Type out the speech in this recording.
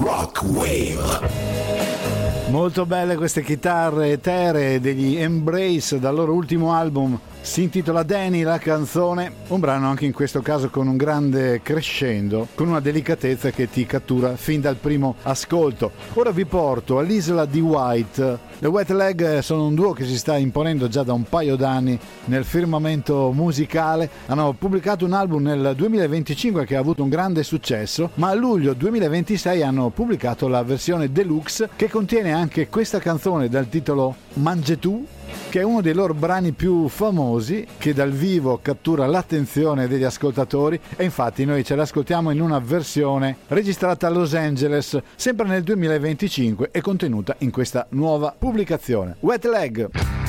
Rockwave. Molto belle queste chitarre eteree degli Embrace dal loro ultimo album, si intitola Danny la canzone, un brano anche in questo caso con un grande crescendo, con una delicatezza che ti cattura fin dal primo ascolto. Ora vi porto all'isola di White. The Wet Leg sono un duo che si sta imponendo già da un paio d'anni nel firmamento musicale. Hanno pubblicato un album nel 2025 che ha avuto un grande successo, ma a luglio 2026 hanno pubblicato la versione deluxe che contiene anche questa canzone dal titolo Mangetù, che è uno dei loro brani più famosi, che dal vivo cattura l'attenzione degli ascoltatori, e infatti noi ce l'ascoltiamo in una versione registrata a Los Angeles sempre nel 2025 e contenuta in questa nuova pubblicazione. Wet Leg.